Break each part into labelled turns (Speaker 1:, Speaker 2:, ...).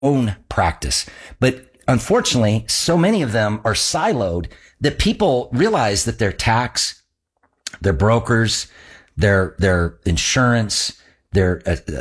Speaker 1: own practice. But unfortunately, so many of them are siloed that people realize that their tax, their brokers, their insurance, their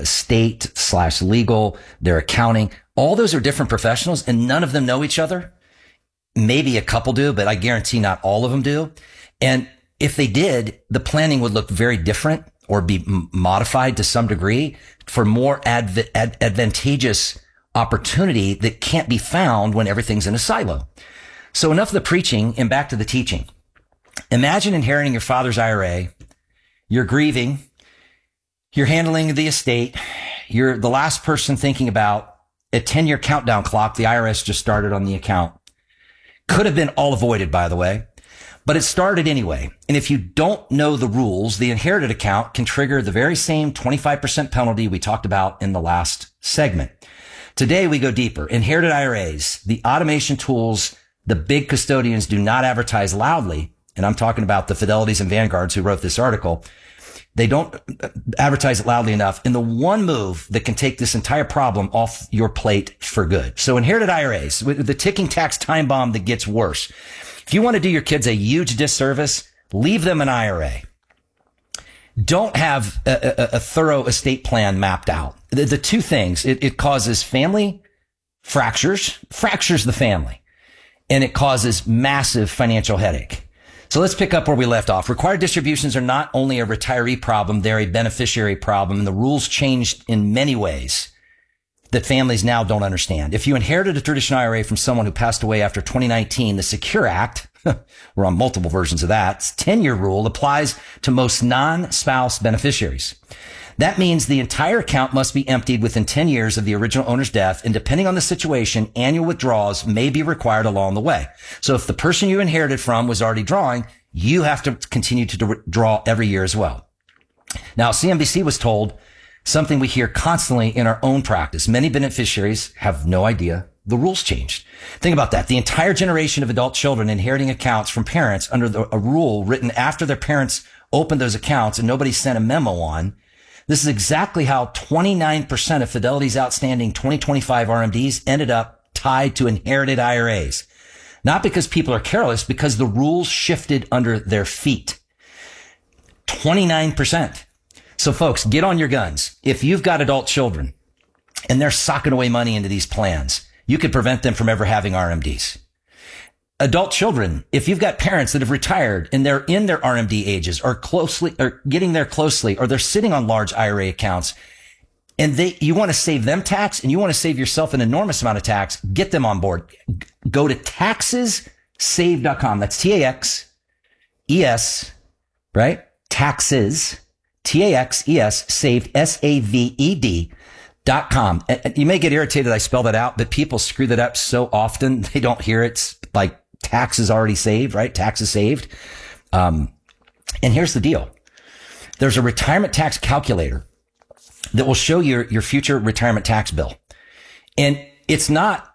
Speaker 1: estate/legal, their accounting, all those are different professionals and none of them know each other. Maybe a couple do, but I guarantee not all of them do. And if they did, the planning would look very different or be modified to some degree for more advantageous opportunity that can't be found when everything's in a silo. So enough of the preaching and back to the teaching. Imagine inheriting your father's IRA. You're grieving. You're handling the estate. You're the last person thinking about a 10-year countdown clock the IRS just started on the account. Could have been all avoided, by the way, but it started anyway. And if you don't know the rules, the inherited account can trigger the very same 25% penalty we talked about in the last segment. Today, we go deeper. Inherited IRAs, the automation tools the big custodians do not advertise loudly. And I'm talking about the Fidelities and Vanguards who wrote this article. They don't advertise it loudly enough. And the one move that can take this entire problem off your plate for good. So inherited IRAs, with the ticking tax time bomb that gets worse. If you want to do your kids a huge disservice, leave them an IRA. Don't have a thorough estate plan mapped out. The two things, it causes family fractures the family, and it causes massive financial headache. So let's pick up where we left off. Required distributions are not only a retiree problem, they're a beneficiary problem, and the rules changed in many ways that families now don't understand. If you inherited a traditional IRA from someone who passed away after 2019, the Secure Act, we're on multiple versions of that, 10-year rule applies to most non-spouse beneficiaries. That means the entire account must be emptied within 10 years of the original owner's death, and depending on the situation, annual withdrawals may be required along the way. So if the person you inherited from was already drawing, you have to continue to draw every year as well. Now, CNBC was told something we hear constantly in our own practice. Many beneficiaries have no idea the rules changed. Think about that. The entire generation of adult children inheriting accounts from parents under a rule written after their parents opened those accounts and nobody sent a memo on. This is exactly how 29% of Fidelity's outstanding 2025 RMDs ended up tied to inherited IRAs. Not because people are careless, because the rules shifted under their feet. 29%. So folks, get on your guns. If you've got adult children and they're socking away money into these plans, you could prevent them from ever having RMDs. Adult children, if you've got parents that have retired and they're in their RMD ages or getting there closely, or they're sitting on large IRA accounts and you want to save them tax and you want to save yourself an enormous amount of tax, get them on board. Go to taxessave.com. That's TAXES, right? Taxes, TAXES, saved, SAVED.com. You may get irritated I spell that out, but people screw that up so often they don't hear it's like taxes already saved, right? Taxes saved. And here's the deal. There's a retirement tax calculator that will show your future retirement tax bill. And it's not,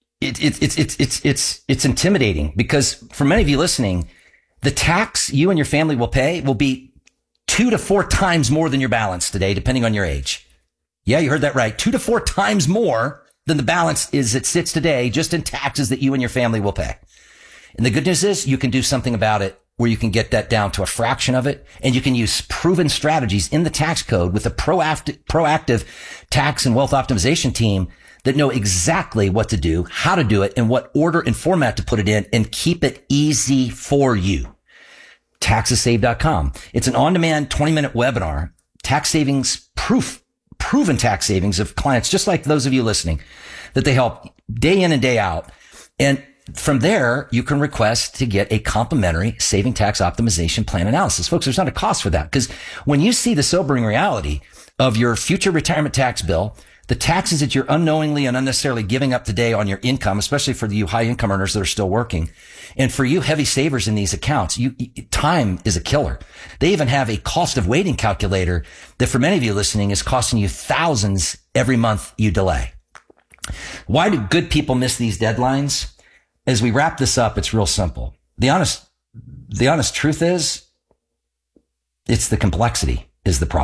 Speaker 1: it's intimidating, because for many of you listening, the tax you and your family will pay will be 2 to 4 times more than your balance today, depending on your age. Yeah, you heard that right. 2 to 4 times more than the balance is it sits today, just in taxes that you and your family will pay. And the good news is you can do something about it, where you can get that down to a fraction of it. And you can use proven strategies in the tax code with a proactive tax and wealth optimization team that know exactly what to do, how to do it, and what order and format to put it in, and keep it easy for you. Taxessave.com. It's an on-demand 20-minute webinar, tax savings proven tax savings of clients just like those of you listening, that they help day in and day out. And from there, you can request to get a complimentary saving tax optimization plan analysis. Folks, there's not a cost for that, because when you see the sobering reality of your future retirement tax bill, the taxes that you're unknowingly and unnecessarily giving up today on your income, especially for you high income earners that are still working, and for you heavy savers in these accounts, time is a killer. They even have a cost of waiting calculator that for many of you listening is costing you thousands every month you delay. Why do good people miss these deadlines? As we wrap this up, it's real simple. The honest truth is, it's the complexity is the problem.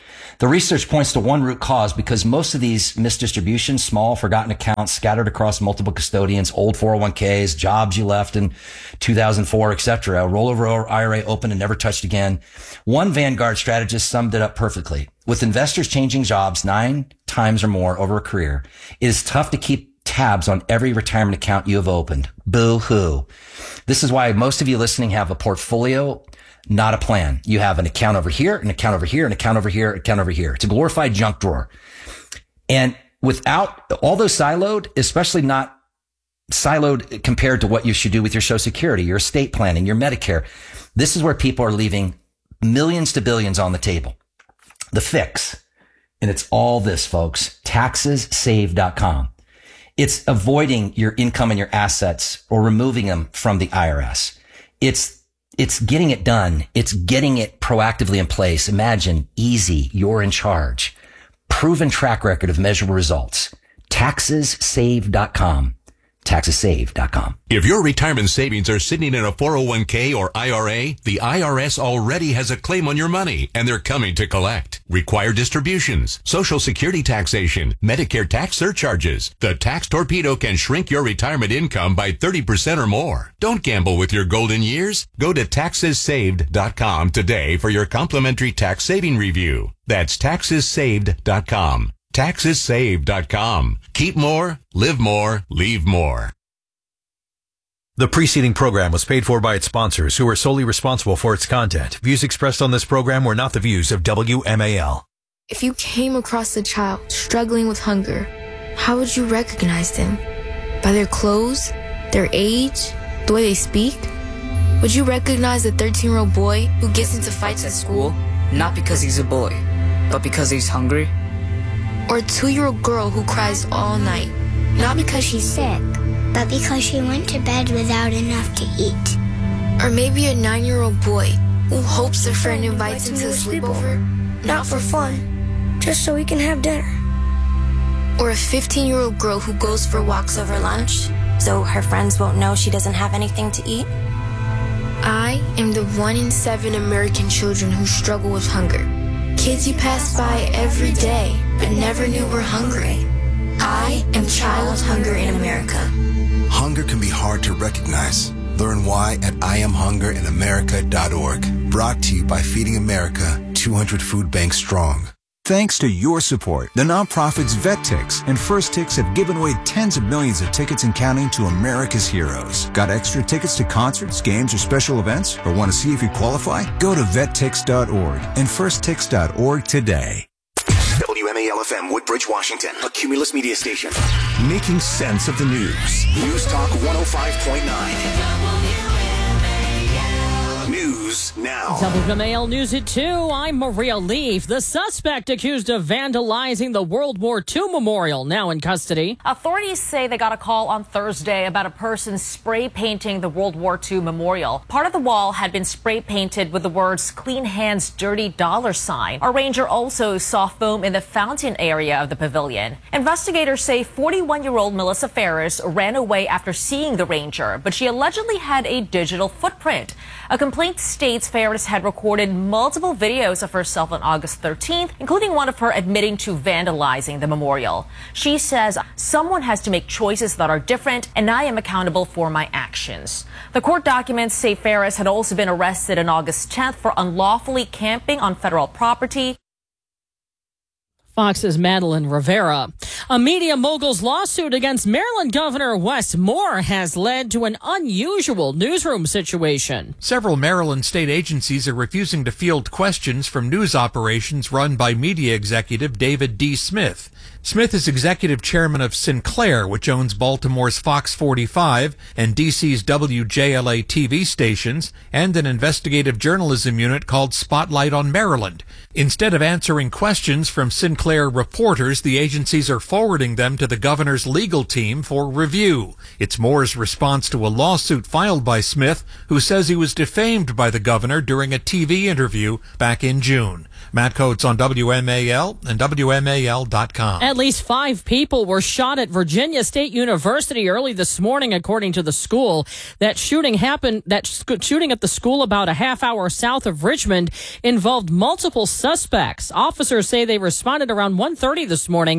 Speaker 1: The research points to one root cause because most of these misdistributions, small forgotten accounts scattered across multiple custodians, old 401ks, jobs you left in 2004, etc., rollover IRA opened and never touched again. One Vanguard strategist summed it up perfectly. With investors changing jobs 9 times or more over a career, it is tough to keep tabs on every retirement account you have opened. Boo hoo. This is why most of you listening have a portfolio, not a plan. You have an account over here, an account over here, an account over here, an account over here. It's a glorified junk drawer. And without all those siloed, especially not siloed compared to what you should do with your Social Security, your estate planning, your Medicare, this is where people are leaving millions to billions on the table. The fix, and it's all this, folks, taxessave.com. It's avoiding your income and your assets or removing them from the IRS. It's getting it done. It's getting it proactively in place. Imagine easy. You're in charge. Proven track record of measurable results. Taxessave.com. Taxessave.com.
Speaker 2: If your retirement savings are sitting in a 401k or IRA, the IRS already has a claim on your money and they're coming to collect. Required distributions, Social Security taxation, Medicare tax surcharges. The tax torpedo can shrink your retirement income by 30% or more. Don't gamble with your golden years. Go to taxessaved.com today for your complimentary tax saving review. That's taxessaved.com. Taxessaved.com. Keep more, live more, leave more.
Speaker 3: The preceding program was paid for by its sponsors, who are solely responsible for its content. Views expressed on this program were not the views of WMAL.
Speaker 4: If you came across a child struggling with hunger, how would you recognize them? By their clothes, their age, the way they speak? Would you recognize a 13-year-old boy who gets into fights at school?
Speaker 5: Not because he's a boy, but because he's hungry?
Speaker 4: Or a 2-year-old girl who cries all night, not because she's sick,
Speaker 6: but because she went to bed without enough to eat.
Speaker 4: Or maybe a 9-year-old boy who hopes a friend invites him to a sleepover, not for fun, just so he can have dinner. Or a 15-year-old girl who goes for walks over lunch,
Speaker 7: so her friends won't know she doesn't have anything to eat.
Speaker 4: I am the 1 in 7 American children who struggle with hunger. Kids you pass by every day, but never knew were hungry. I am child hunger in America.
Speaker 8: Hunger can be hard to recognize. Learn why at IamHungerInAmerica.org. Brought to you by Feeding America, 200 food banks strong.
Speaker 9: Thanks to your support, the nonprofits VetTix and First Tix have given away tens of millions of tickets and counting to America's heroes. Got extra tickets to concerts, games, or special events? Or want to see if you qualify? Go to vettix.org and firsttix.org today.
Speaker 10: WMAL-FM, Woodbridge, Washington, a Cumulus media station.
Speaker 9: Making sense of the news.
Speaker 10: News Talk 105.9. News now.
Speaker 11: WMAL News at 2. I'm Maria Leaf. The suspect accused of vandalizing the World War II memorial now in custody.
Speaker 12: Authorities say they got a call on Thursday about a person spray painting the World War II memorial. Part of the wall had been spray painted with the words "Clean Hands, Dirty Dollar Sign." A ranger also saw foam in the fountain area of the pavilion. Investigators say 41-year-old Melissa Ferris ran away after seeing the ranger, but she allegedly had a digital footprint. A complaint states Ferris had recorded multiple videos of herself on August 13th, including one of her admitting to vandalizing the memorial. She says, "Someone has to make choices that are different, and I am accountable for my actions." The court documents say Ferris had also been arrested on August 10th for unlawfully camping on federal property.
Speaker 11: Fox's Madeline Rivera. A media mogul's lawsuit against Maryland Governor Wes Moore has led to an unusual newsroom situation.
Speaker 13: Several Maryland state agencies are refusing to field questions from news operations run by media executive David D. Smith. Smith is executive chairman of Sinclair, which owns Baltimore's Fox 45 and DC's WJLA TV stations, and an investigative journalism unit called Spotlight on Maryland. Instead of answering questions from Sinclair reporters, the agencies are forwarding them to the governor's legal team for review. It's Moore's response to a lawsuit filed by Smith, who says he was defamed by the governor during a TV interview back in June. Matt Coates on WMAL and WMAL.com.
Speaker 11: At least 5 people were shot at Virginia State University early this morning, according to the school. That shooting at the school about a half hour south of Richmond involved multiple suspects. Officers say they responded around 1:30 this morning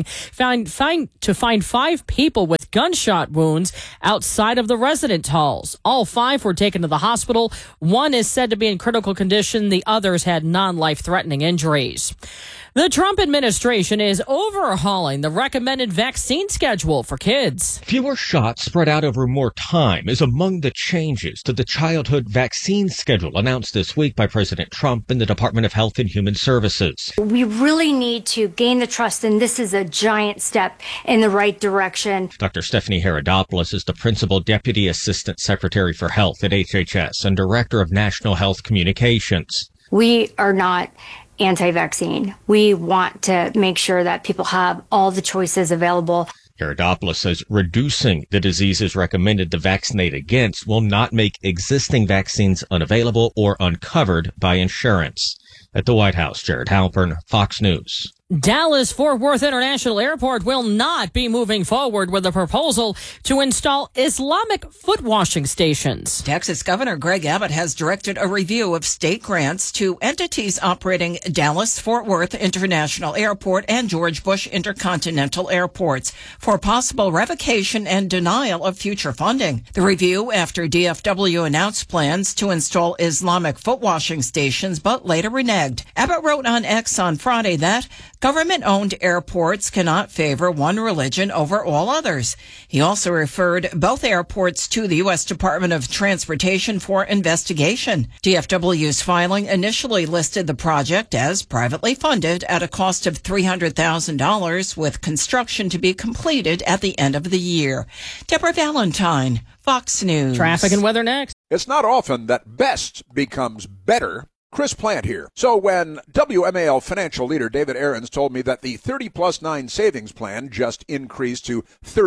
Speaker 11: to find 5 people with gunshot wounds outside of the residence halls. All 5 were taken to the hospital. One is said to be in critical condition. The others had non-life-threatening injuries. The Trump administration is overhauling the recommended vaccine schedule for kids.
Speaker 14: Fewer shots spread out over more time is among the changes to the childhood vaccine schedule announced this week by President Trump and the Department of Health and Human Services.
Speaker 15: We really need to gain the trust, and this is a giant step in the right direction.
Speaker 14: Dr. Stephanie Herodopoulos is the Principal Deputy Assistant Secretary for Health at HHS and Director of National Health Communications.
Speaker 15: We are not anti-vaccine. We want to make sure that people have all the choices available.
Speaker 14: Herodopoulos says reducing the diseases recommended to vaccinate against will not make existing vaccines unavailable or uncovered by insurance. At the White House, Jared Halpern, Fox News.
Speaker 11: Dallas-Fort Worth International Airport will not be moving forward with a proposal to install Islamic foot washing stations.
Speaker 16: Texas Governor Greg Abbott has directed a review of state grants to entities operating Dallas-Fort Worth International Airport and George Bush Intercontinental Airports for possible revocation and denial of future funding. The review after DFW announced plans to install Islamic foot washing stations, but later reneged. Abbott wrote on X on Friday that government-owned airports cannot favor one religion over all others. He also referred both airports to the U.S. Department of Transportation for investigation. DFW's filing initially listed the project as privately funded at a cost of $300,000, with construction to be completed at the end of the year. Deborah Valentine, Fox News.
Speaker 11: Traffic and weather next.
Speaker 17: It's not often that best becomes better. Chris Plant here. So when WMAL financial leader David Aarons told me that the 30+9 savings plan just increased to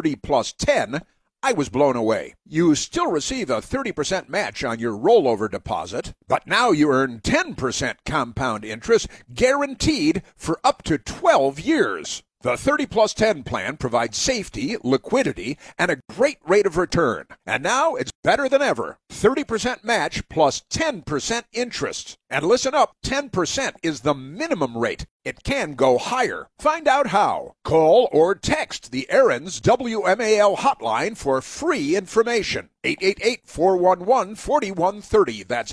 Speaker 17: 30+10, I was blown away. You still receive a 30% match on your rollover deposit, but now you earn 10% compound interest guaranteed for up to 12 years. The 30+10 plan provides safety, liquidity, and a great rate of return. And now it's better than ever. 30% match plus 10% interest. And listen up, 10% is the minimum rate. It can go higher. Find out how. Call or text the Aarons WMAL hotline for free information. 888-411-4130. That's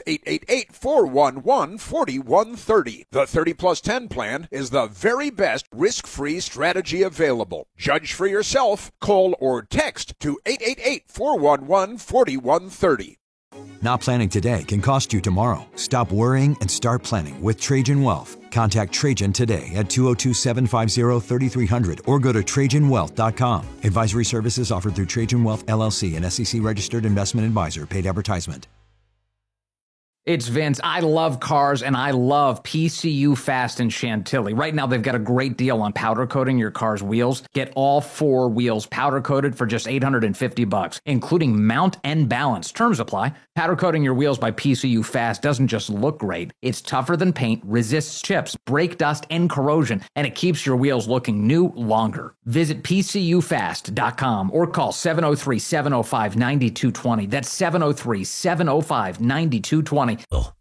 Speaker 17: 888-411-4130. The 30+10 plan is the very best risk-free strategy available. Judge for yourself. Call or text to 888-411-4130.
Speaker 9: Not planning today can cost you tomorrow. Stop worrying and start planning with Trajan Wealth. Contact Trajan today at 202-750-3300 or go to TrajanWealth.com. Advisory services offered through Trajan Wealth, LLC, an SEC-registered investment advisor. Paid advertisement.
Speaker 18: It's Vince. I love cars, and I love PCU Fast in Chantilly. Right now, they've got a great deal on powder coating your car's wheels. Get all 4 wheels powder coated for just $850, including mount and balance. Terms apply. Powder coating your wheels by PCU Fast doesn't just look great. It's tougher than paint, resists chips, brake dust, and corrosion, and it keeps your wheels looking new longer. Visit PCUFast.com or call 703-705-9220. That's 703-705-9220.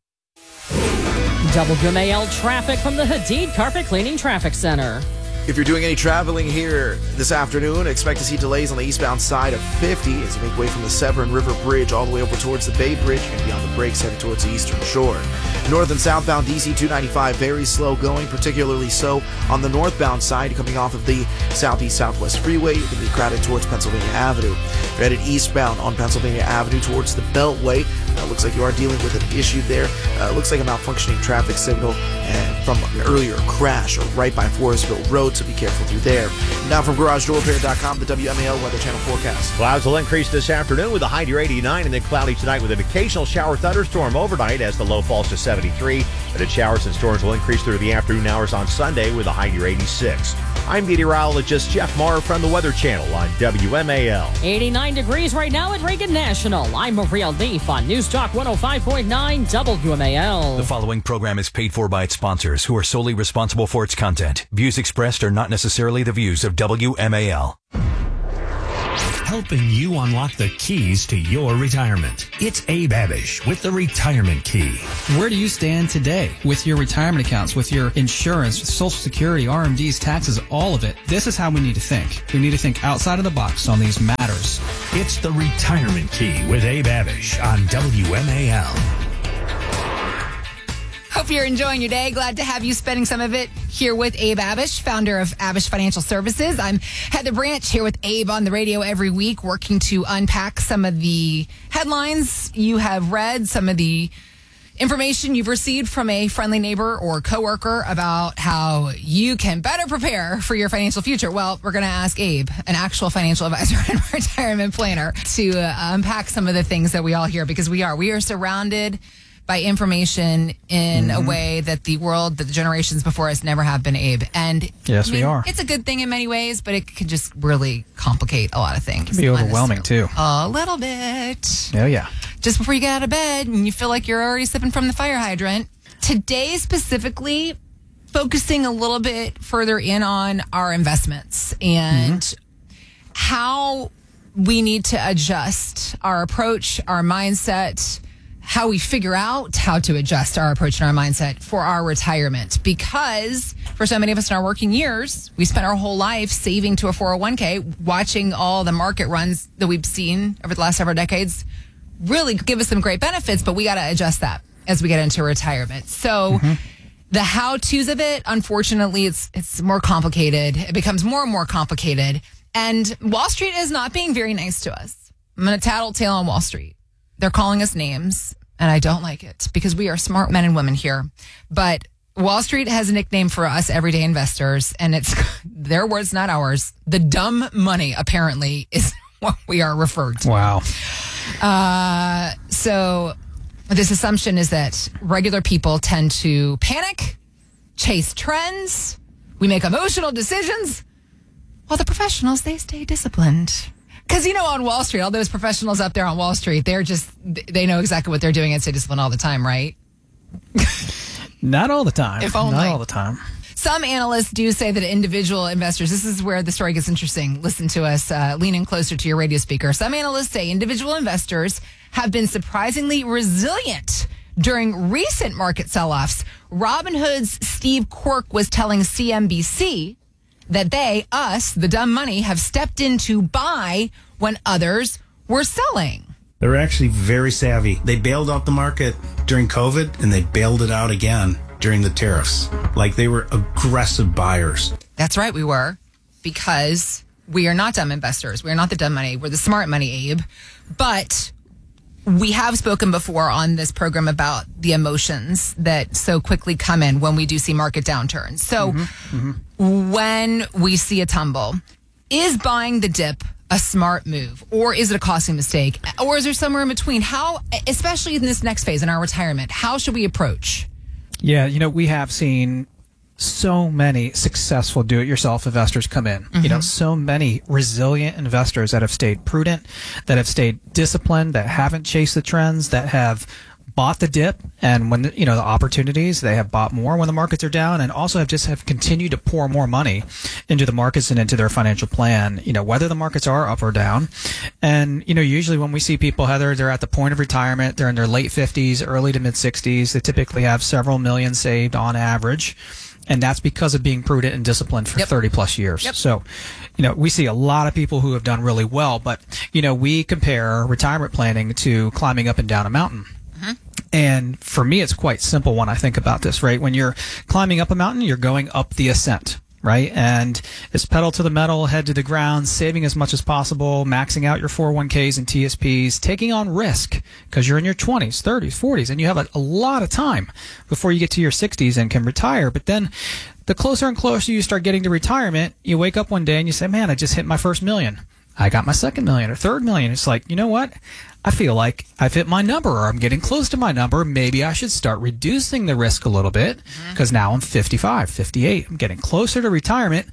Speaker 11: WMAL traffic from the Hadid Carpet Cleaning Traffic Center.
Speaker 19: If you're doing any traveling here this afternoon, expect to see delays on the eastbound side of 50 as you make way from the Severn River Bridge all the way over towards the Bay Bridge and beyond the breaks headed towards the eastern shore. North and southbound DC 295, very slow going, particularly so on the northbound side coming off of the southeast-southwest freeway. You're going to be crowded towards Pennsylvania Avenue. You're headed eastbound on Pennsylvania Avenue towards the Beltway. Looks like you are dealing with an issue there. Looks like a malfunctioning traffic signal from an earlier crash right by Forestville Road, so be careful through there. Now from GarageDoorRepair.com, the WMAL Weather Channel forecast.
Speaker 20: Clouds will increase this afternoon with a high near 89 and then cloudy tonight with an occasional shower thunderstorm overnight as the low falls to 73. But showers and storms will increase through the afternoon hours on Sunday with a high near 86. I'm meteorologist Jeff Marr from the Weather Channel on WMAL.
Speaker 11: 89 degrees right now at Reagan National. I'm Maria Leaf on News Talk 105.9 WMAL.
Speaker 3: The following program is paid for by its sponsors, who are solely responsible for its content. Views expressed are not necessarily the views of WMAL.
Speaker 21: Helping you unlock the keys to your retirement. It's Abe Abish with the Retirement Key.
Speaker 22: Where do you stand today with your retirement accounts, with your insurance, Social Security, RMDs, taxes, all of it? This is how we need to think. We need to think outside of the box on these matters.
Speaker 21: It's the Retirement Key with Abe Abish on WMAL.
Speaker 23: Hope you're enjoying your day. Glad to have you spending some of it here with Abe Abish, founder of Abish Financial Services. I'm Heather Branch here with Abe on the radio every week, working to unpack some of the headlines you have read, some of the information you've received from a friendly neighbor or coworker about how you can better prepare for your financial future. Well, we're going to ask Abe, an actual financial advisor and retirement planner, to unpack some of the things that we all hear, because we are surrounded by information in a way that the generations before us never have been, Abe. And
Speaker 22: yes, we are.
Speaker 23: It's a good thing in many ways, but it can just really complicate a lot of things.
Speaker 22: It can be overwhelming, too.
Speaker 23: A little bit.
Speaker 22: Oh, yeah.
Speaker 23: Just before you get out of bed and you feel like you're already sipping from the fire hydrant. Today, specifically, focusing a little bit further in on our investments and how we need to adjust our approach, our mindset, how we figure out how to adjust our approach and our mindset for our retirement. Because for so many of us in our working years, we spent our whole life saving to a 401k, watching all the market runs that we've seen over the last several decades really give us some great benefits, but we got to adjust that as we get into retirement. So the how-tos of it, unfortunately, it's more complicated. It becomes more and more complicated. And Wall Street is not being very nice to us. I'm going to tattletale on Wall Street. They're calling us names, and I don't like it because we are smart men and women here. But Wall Street has a nickname for us everyday investors, and it's their words, not ours. The dumb money, apparently, is what we are referred to.
Speaker 22: Wow.
Speaker 23: So this assumption is that regular people tend to panic, chase trends, we make emotional decisions, while the professionals, they stay disciplined. Because, on Wall Street, all those professionals up there on Wall Street, they know exactly what they're doing and stay disciplined all the time, right?
Speaker 22: Not all the time.
Speaker 23: If only.
Speaker 22: Not all the time.
Speaker 23: Some analysts do say that individual investors, this is where the story gets interesting. Listen to us, lean in closer to your radio speaker. Some analysts say individual investors have been surprisingly resilient during recent market sell-offs. Robinhood's Steve Quirk was telling CNBC that they, us, the dumb money, have stepped in to buy when others were selling.
Speaker 24: They're actually very savvy. They bailed out the market during COVID, and they bailed it out again during the tariffs. Like, they were aggressive buyers.
Speaker 23: That's right, we were, because we are not dumb investors. We are not the dumb money. We're the smart money, Abe. But we have spoken before on this program about the emotions that so quickly come in when we do see market downturns. So when we see a tumble, is buying the dip a smart move, or is it a costly mistake, or is there somewhere in between? How, especially in this next phase in our retirement, how should we approach?
Speaker 22: Yeah, we have seen so many successful do-it-yourself investors come in. So many resilient investors that have stayed prudent, that have stayed disciplined, that haven't chased the trends, that have bought the dip, and when the opportunities, they have bought more when the markets are down, and also have continued to pour more money into the markets and into their financial plan, whether the markets are up or down. And usually when we see people, Heather, they're at the point of retirement, they're in their late 50s, early to mid 60s, they typically have several million saved on average. And that's because of being prudent and disciplined for 30 plus years. So, we see a lot of people who have done really well, but, we compare retirement planning to climbing up and down a mountain. And for me, it's quite simple when I think about this, right? When you're climbing up a mountain, you're going up the ascent, right? And it's pedal to the metal, head to the ground, saving as much as possible, maxing out your 401ks and TSPs, taking on risk because you're in your 20s, 30s, 40s, and you have a lot of time before you get to your 60s and can retire. But then the closer and closer you start getting to retirement, you wake up one day and you say, man, I just hit my first million. I got my second million or third million. It's like, you know what? I feel like I've hit my number, or I'm getting close to my number. Maybe I should start reducing the risk a little bit because now I'm 55, 58. I'm getting closer to retirement.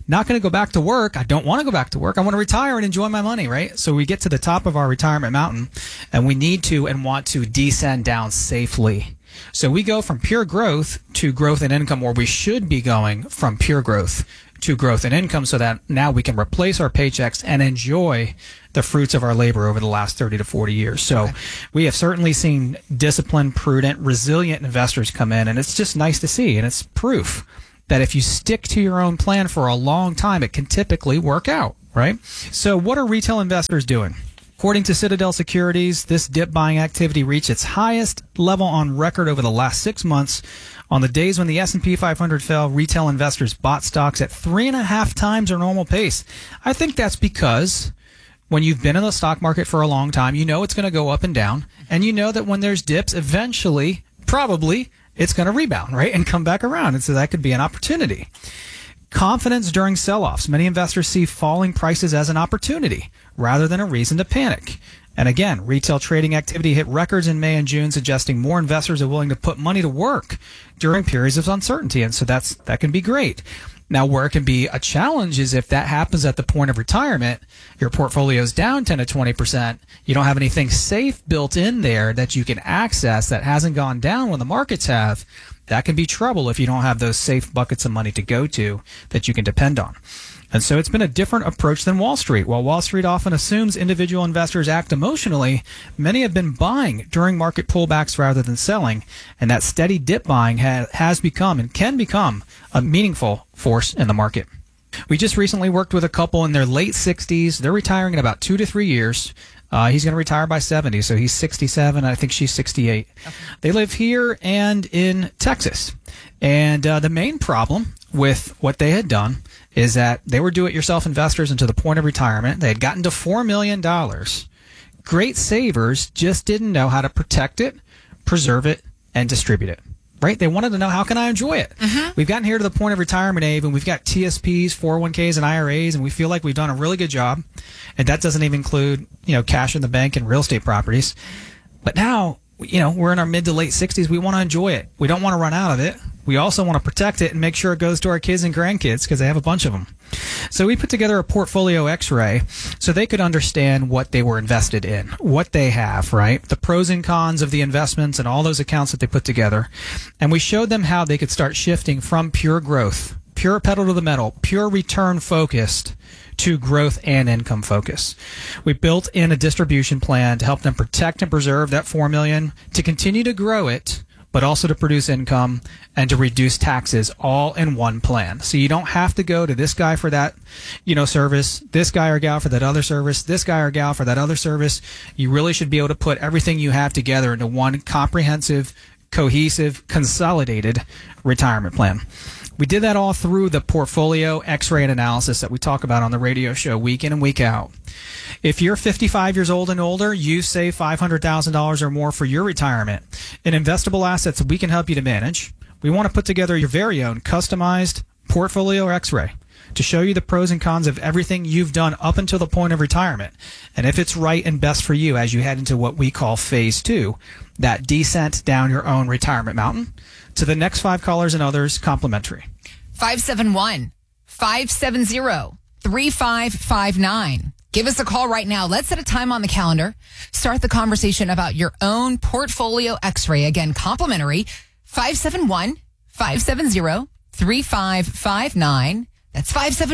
Speaker 22: not going to go back to work. I don't want to go back to work. I want to retire and enjoy my money, right? So we get to the top of our retirement mountain, and we need to and want to descend down safely. So we go from pure growth to growth in income, or we should be going from pure growth to growth in income, so that now we can replace our paychecks and enjoy the fruits of our labor over the last 30 to 40 years. So we have certainly seen disciplined, prudent, resilient investors come in, and it's just nice to see. And it's proof that if you stick to your own plan for a long time, it can typically work out, right? So what are retail investors doing? According to Citadel Securities, this dip buying activity reached its highest level on record over the last 6 months. On the days when the S&P 500 fell, retail investors bought stocks at 3.5 times their normal pace. I think that's because when you've been in the stock market for a long time, you know it's going to go up and down, and you know that when there's dips, eventually, probably, it's going to rebound, right, and come back around. And so that could be an opportunity. Confidence during sell-offs. Many investors see falling prices as an opportunity rather than a reason to panic. And again, retail trading activity hit records in May and June, suggesting more investors are willing to put money to work during periods of uncertainty. And so that can be great. Now, where it can be a challenge is if that happens at the point of retirement, your portfolio is down 10 to 20%. You don't have anything safe built in there that you can access that hasn't gone down when the markets have. That can be trouble if you don't have those safe buckets of money to go to that you can depend on. And so it's been a different approach than Wall Street. While Wall Street often assumes individual investors act emotionally, many have been buying during market pullbacks rather than selling. And that steady dip buying has become and can become a meaningful force in the market. We just recently worked with a couple in their late 60s. They're retiring in about 2 to 3 years. He's going to retire by 70, so he's 67. I think she's 68. Okay. They live here and in Texas. And the main problem with what they had done is that they were do-it-yourself investors until the point of retirement. They had gotten to $4 million. Great savers, just didn't know how to protect it, preserve it, and distribute it. Right? They wanted to know, how can I enjoy it? Mm-hmm. We've gotten here to the point of retirement, Abe, and we've got TSPs, 401ks, and IRAs, and we feel like we've done a really good job. And that doesn't even include, cash in the bank and real estate properties. But now, we're in our mid to late 60s. We want to enjoy it. We don't want to run out of it. We also want to protect it and make sure it goes to our kids and grandkids because they have a bunch of them. So we put together a portfolio x-ray so they could understand what they were invested in, what they have, right? The pros and cons of the investments and all those accounts that they put together. And we showed them how they could start shifting from pure growth, pure pedal to the metal, pure return focused to growth and income focus. We built in a distribution plan to help them protect and preserve that $4 million, to continue to grow it, but also to produce income and to reduce taxes all in one plan. So you don't have to go to this guy for that, service, this guy or gal for that other service, this guy or gal for that other service. You really should be able to put everything you have together into one comprehensive, cohesive, consolidated retirement plan. We did that all through the portfolio x-ray and analysis that we talk about on the radio show week in and week out. If you're 55 years old and older, you save $500,000 or more for your retirement in investable assets that we can help you to manage. We want to put together your very own customized portfolio x-ray to show you the pros and cons of everything you've done up until the point of retirement, and if it's right and best for you as you head into what we call phase 2, that descent down your own retirement mountain. To the next 5 callers and others, complimentary.
Speaker 23: 571-570-3559. Give us a call right now. Let's set a time on the calendar. Start the conversation about your own portfolio x-ray. Again, complimentary. 571-570-3559. That's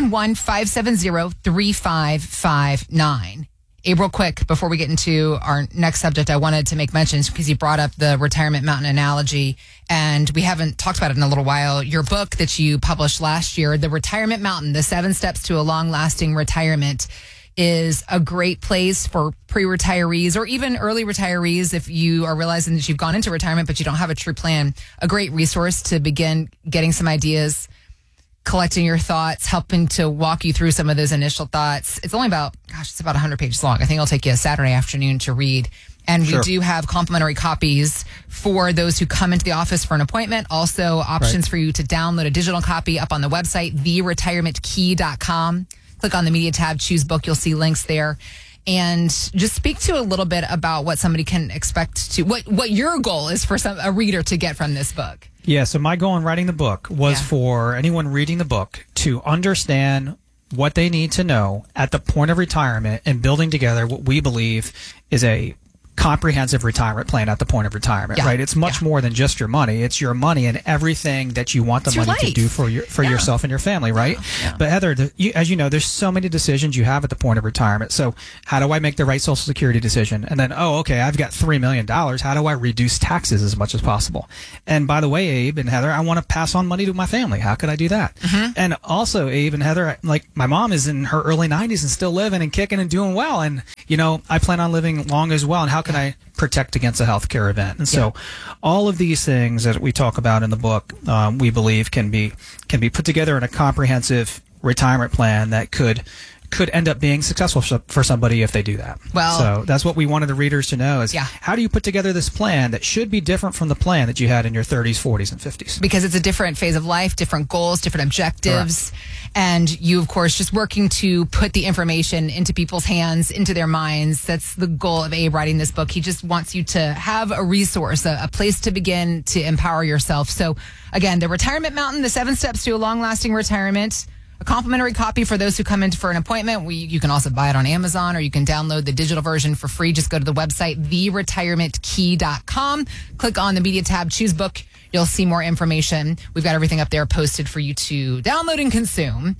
Speaker 23: 571-570-3559. Abe, real quick, before we get into our next subject, I wanted to make mentions because you brought up the retirement mountain analogy, and we haven't talked about it in a little while. Your book that you published last year, The Retirement Mountain, The 7 Steps to a Long-Lasting Retirement, is a great place for pre-retirees or even early retirees if you are realizing that you've gone into retirement but you don't have a true plan. A great resource to begin getting some ideas, collecting your thoughts, helping to walk you through some of those initial thoughts. It's only about 100 pages long. I think it'll take you a Saturday afternoon to read. And we do have complimentary copies for those who come into the office for an appointment. Also options for you to download a digital copy up on the website, theretirementkey.com. Click on the media tab, choose book. You'll see links there. And just speak to a little bit about what somebody can expect to, what your goal is for a reader to get from this book.
Speaker 22: Yeah, so my goal in writing the book was for anyone reading the book to understand what they need to know at the point of retirement and building together what we believe is a comprehensive retirement plan at the point of retirement, right? It's much more than just your money. It's your money and everything that you want the money to do for yourself and your family, right? But Heather, as you know, there's so many decisions you have at the point of retirement. So how do I make the right Social Security decision? And then, okay, I've got $3 million. How do I reduce taxes as much as possible? And by the way, Abe and Heather, I want to pass on money to my family. How could I do that? And also, Abe and Heather, like my mom is in her early 90s and still living and kicking and doing well. And, I plan on living long as well. And how can I protect against a healthcare event? And so all of these things that we talk about in the book, we believe can be put together in a comprehensive retirement plan that could end up being successful for somebody if they do that.
Speaker 23: Well,
Speaker 22: so that's what we wanted the readers to know is how do you put together this plan that should be different from the plan that you had in your 30s, 40s, and 50s?
Speaker 23: Because it's a different phase of life, different goals, different objectives. Correct. And you, of course, just working to put the information into people's hands, into their minds. That's the goal of Abe writing this book. He just wants you to have a resource, a place to begin to empower yourself. So, again, The Retirement Mountain, the 7 Steps to a Long-Lasting Retirement. A complimentary copy for those who come in for an appointment. You can also buy it on Amazon or you can download the digital version for free. Just go to the website, theretirementkey.com. Click on the media tab, choose book. You'll see more information. We've got everything up there posted for you to download and consume.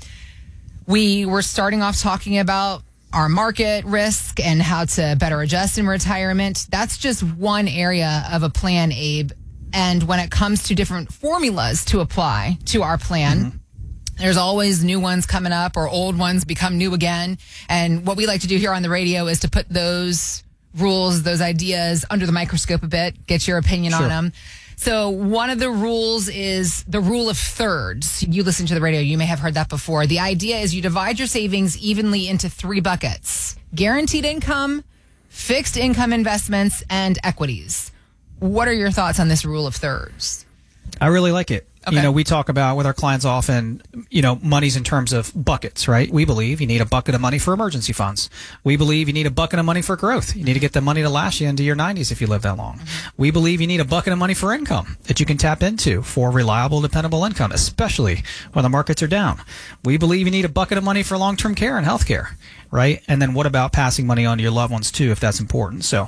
Speaker 23: We were starting off talking about our market risk and how to better adjust in retirement. That's just one area of a plan, Abe. And when it comes to different formulas to apply to our plan, there's always new ones coming up or old ones become new again. And what we like to do here on the radio is to put those rules, those ideas under the microscope a bit, get your opinion on them. So one of the rules is the rule of thirds. You listen to the radio, you may have heard that before. The idea is you divide your savings evenly into 3 buckets: guaranteed income, fixed income investments, and equities. What are your thoughts on this rule of thirds?
Speaker 22: I really like it. Okay. We talk about with our clients often, monies in terms of buckets, right? We believe you need a bucket of money for emergency funds. We believe you need a bucket of money for growth. You need to get the money to last you into your 90s if you live that long. We believe you need a bucket of money for income that you can tap into for reliable, dependable income, especially when the markets are down. We believe you need a bucket of money for long-term care and healthcare. Right? And then what about passing money on to your loved ones too, if that's important? So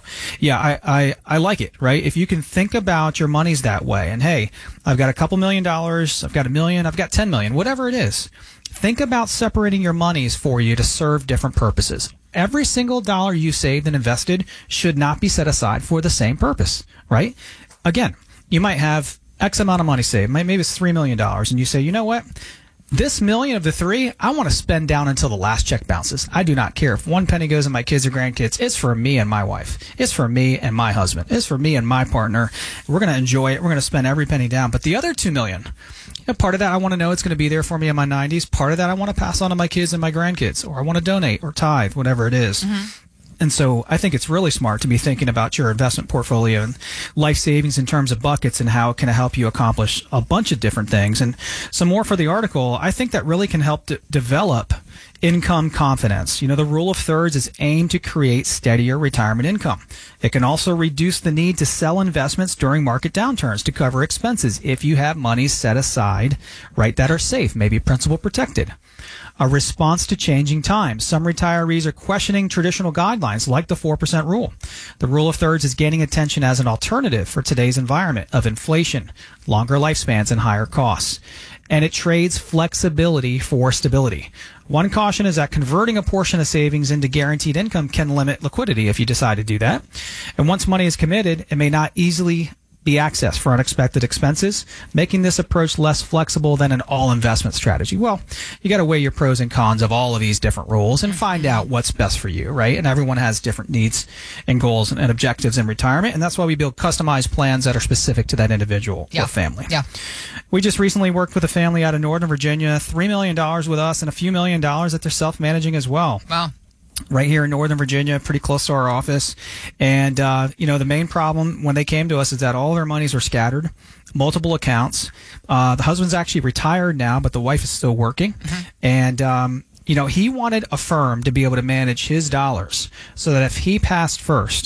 Speaker 22: I like it, right? If you can think about your monies that way and hey, I've got a couple $1 million, I've got $1 million, I've got 10 million, whatever it is, think about separating your monies for you to serve different purposes. Every single dollar you saved and invested should not be set aside for the same purpose, right? Again, you might have X amount of money saved, maybe it's $3 million, and you say, you know what? This $1 million of the 3, I want to spend down until the last check bounces. I do not care if 1 penny goes to my kids or grandkids. It's for me and my wife. It's for me and my husband. It's for me and my partner. We're going to enjoy it. We're going to spend every penny down. But the other $2 million, part of that I want to know it's going to be there for me in my 90s. Part of that I want to pass on to my kids and my grandkids, or I want to donate or tithe, whatever it is. And so I think it's really smart to be thinking about your investment portfolio and life savings in terms of buckets and how it can help you accomplish a bunch of different things. And some more for the article, I think that really can help develop income confidence. The rule of thirds is aimed to create steadier retirement income. It can also reduce the need to sell investments during market downturns to cover expenses if you have money set aside, right, that are safe, maybe principal protected. A response to changing times. Some retirees are questioning traditional guidelines like the 4% rule. The rule of thirds is gaining attention as an alternative for today's environment of inflation, longer lifespans, and higher costs. And it trades flexibility for stability. One caution is that converting a portion of savings into guaranteed income can limit liquidity if you decide to do that. And once money is committed, it may not easily be accessed for unexpected expenses, making this approach less flexible than an all-investment strategy. Well, you got to weigh your pros and cons of all of these different rules and find out what's best for you, right? And everyone has different needs and goals and objectives in retirement, and that's why we build customized plans that are specific to that individual or family. Yeah. We just recently worked with a family out of Northern Virginia, $3 million with us and a few $1 million that they're self-managing as well.
Speaker 23: Wow.
Speaker 22: Right here in Northern Virginia, pretty close to our office. And, the main problem when they came to us is that all their monies were scattered, multiple accounts. The husband's actually retired now, but the wife is still working. And, he wanted a firm to be able to manage his dollars so that if he passed first,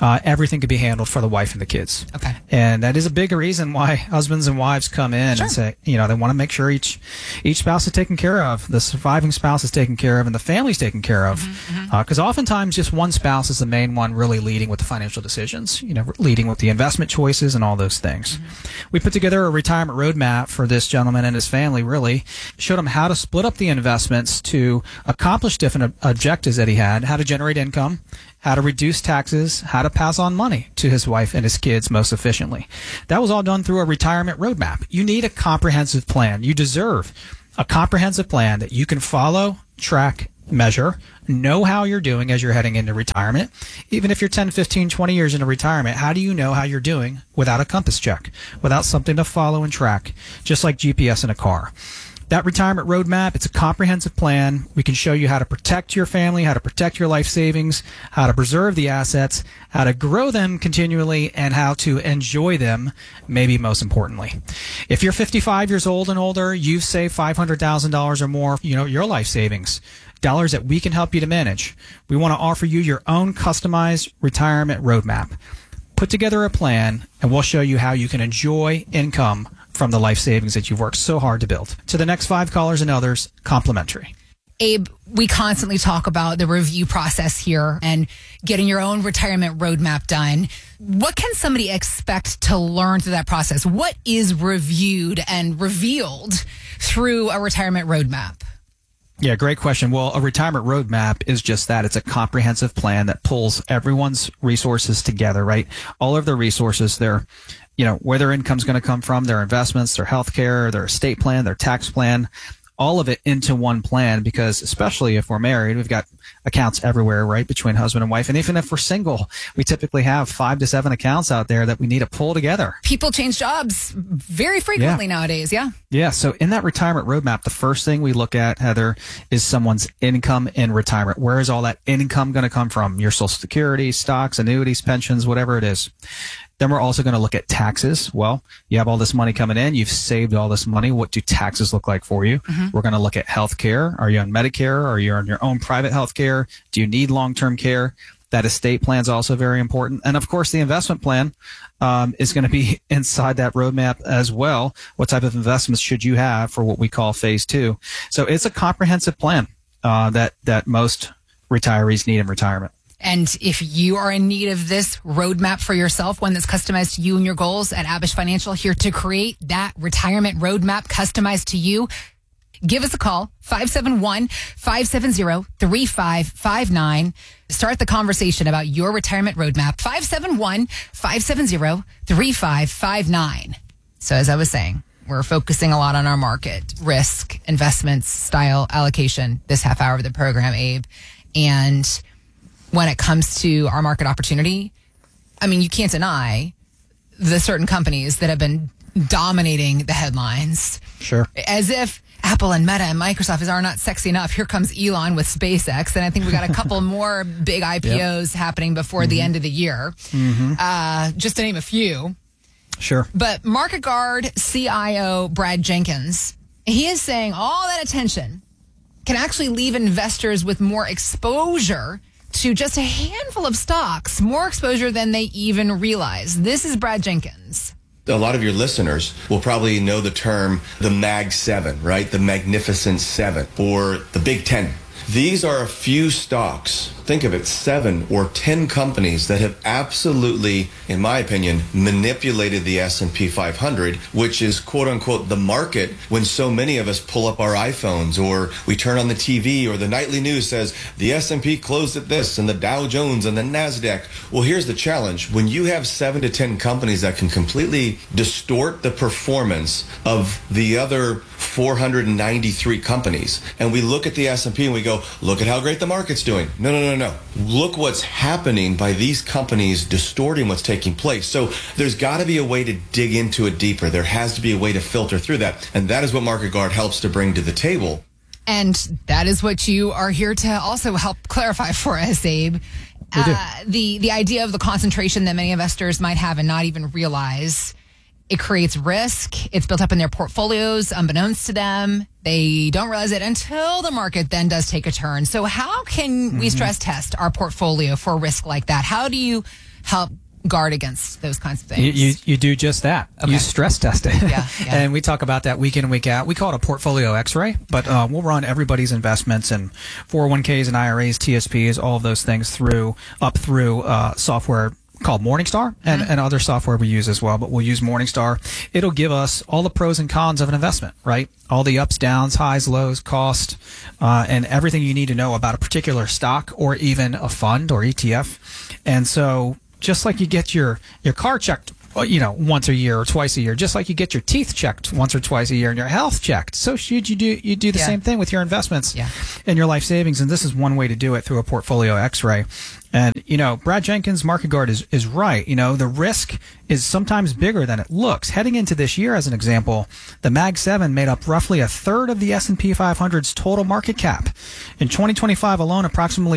Speaker 22: everything could be handled for the wife and the kids.
Speaker 23: Okay.
Speaker 22: And that is a big reason why husbands and wives come in and say, they want to make sure each spouse is taken care of, the surviving spouse is taken care of, and the family's taken care of. Because oftentimes just one spouse is the main one really leading with the financial decisions, leading with the investment choices and all those things. We put together a retirement roadmap for this gentleman and his family, really showed him how to split up the investments to accomplish different objectives that he had, how to generate income, how to reduce taxes, how to pass on money to his wife and his kids most efficiently. That was all done through a retirement roadmap. You need a comprehensive plan. You deserve a comprehensive plan that you can follow, track, measure, know how you're doing as you're heading into retirement. Even if you're 10, 15, 20 years into retirement, how do you know how you're doing without a compass check, without something to follow and track, just like GPS in a car? That retirement roadmap, it's a comprehensive plan. We can show you how to protect your family, how to protect your life savings, how to preserve the assets, how to grow them continually, and how to enjoy them, maybe most importantly. If you're 55 years old and older, you've saved $500,000 or more, your life savings, dollars that we can help you to manage. We want to offer you your own customized retirement roadmap. Put together a plan, and we'll show you how you can enjoy income from the life savings that you've worked so hard to build. To the next 5 callers and others, complimentary.
Speaker 23: Abe, we constantly talk about the review process here and getting your own retirement roadmap done. What can somebody expect to learn through that process? What is reviewed and revealed through a retirement roadmap?
Speaker 22: Yeah, great question. Well, a retirement roadmap is just that. It's a comprehensive plan that pulls everyone's resources together, right? All of their resources, where their income's going to come from, their investments, their health care, their estate plan, their tax plan, all of it into one plan, because especially if we're married, we've got accounts everywhere, right, between husband and wife. And even if we're single, we typically have 5 to 7 accounts out there that we need to pull together.
Speaker 23: People change jobs very frequently nowadays, yeah.
Speaker 22: Yeah, so in that retirement roadmap, the first thing we look at, Heather, is someone's income in retirement. Where is all that income going to come from? Your Social Security, stocks, annuities, pensions, whatever it is. Then we're also going to look at taxes. Well, you have all this money coming in. You've saved all this money. What do taxes look like for you? We're going to look at health care. Are you on Medicare? Are you on your own private health care? Do you need long-term care? That estate plan is also very important. And of course, the investment plan is going to be inside that roadmap as well. What type of investments should you have for what we call phase 2? So it's a comprehensive plan that most retirees need in retirement.
Speaker 23: And if you are in need of this roadmap for yourself, one that's customized to you and your goals, at Abish Financial, here to create that retirement roadmap customized to you, give us a call, 571-570-3559. Start the conversation about your retirement roadmap, 571-570-3559. So as I was saying, we're focusing a lot on our market, risk, investments, style, allocation, this half hour of the program, Abe. And when it comes to our market opportunity, I mean, you can't deny the certain companies that have been dominating the headlines.
Speaker 22: Sure.
Speaker 23: As if Apple and Meta and Microsoft are not sexy enough. Here comes Elon with SpaceX. And I think we got a couple more big IPOs happening before the end of the year. Just to name a few.
Speaker 22: Sure.
Speaker 23: But Market Guard CIO Brad Jenkins, he is saying all that attention can actually leave investors with more exposure to just a handful of stocks, more exposure than they even realize. This is Brad Jenkins.
Speaker 1: A lot of your listeners will probably know the term the Mag 7, right? The Magnificent 7 or the Big 10. These are a few stocks, think of it, 7 or 10 companies that have absolutely, in my opinion, manipulated the S&P 500, which is quote unquote the market when so many of us pull up our iPhones or we turn on the TV or the nightly news says the S&P closed at this and the Dow Jones and the NASDAQ. Well, here's the challenge. When you have 7 to 10 companies that can completely distort the performance of the other 493 companies, and we look at the S&P and we go, look at how great the market's doing. No. Look what's happening by these companies distorting what's taking place. So there's got to be a way to dig into it deeper. There has to be a way to filter through that. And that is what Market Guard helps to bring to the table.
Speaker 23: And that is what you are here to also help clarify for us, Abe. The idea of the concentration that many investors might have and not even realize. It creates risk. It's built up in their portfolios, unbeknownst to them. They don't realize it until the market then does take a turn. So how can we stress test our portfolio for risk like that? How do you help guard against those kinds of things?
Speaker 22: You do just that.
Speaker 23: Okay.
Speaker 22: You stress test it.
Speaker 23: Yeah.
Speaker 22: And we talk about that week in and week out. We call it a portfolio x-ray, but we'll run everybody's investments and 401ks and IRAs, TSPs, all of those things through software called Morningstar and other software we use as well, but we'll use Morningstar. It'll give us all the pros and cons of an investment, right? All the ups, downs, highs, lows, cost, and everything you need to know about a particular stock or even a fund or ETF. And so just like you get your car checked, once a year or twice a year, just like you get your teeth checked once or twice a year and your health checked, so should you do the same thing with your investments and your life savings. And this is one way to do it, through a portfolio x-ray. And, Brad Jenkins, Market Guard, is right. The risk is sometimes bigger than it looks. Heading into this year, as an example, the Mag 7 made up roughly a third of the S&P 500's total market cap. In 2025 alone, approximately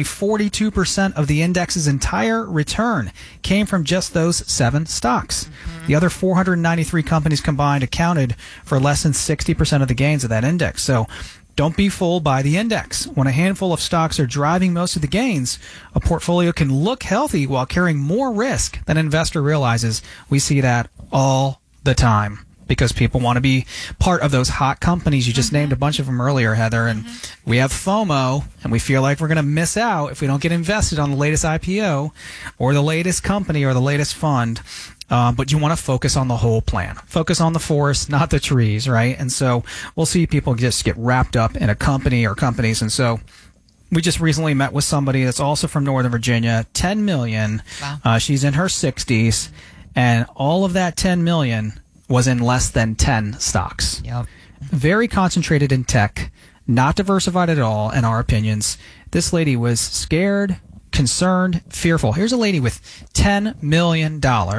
Speaker 22: 42% of the index's entire return came from just those 7 stocks. The other 493 companies combined accounted for less than 60% of the gains of that index. So don't be fooled by the index. When a handful of stocks are driving most of the gains, a portfolio can look healthy while carrying more risk than an investor realizes. We see that all the time because people want to be part of those hot companies. You just named a bunch of them earlier, Heather, and we have FOMO, and we feel like we're going to miss out if we don't get invested on the latest IPO or the latest company or the latest fund. But you want to focus on the whole plan. Focus on the forest, not the trees, right? And so we'll see people just get wrapped up in a company or companies. And so we just recently met with somebody that's also from Northern Virginia, 10 million. Wow. She's in her 60s, and all of that 10 million was in less than 10 stocks.
Speaker 23: Yep.
Speaker 22: Very concentrated in tech, not diversified at all, in our opinions. This lady was scared, concerned, fearful. Here's a lady with $10 million,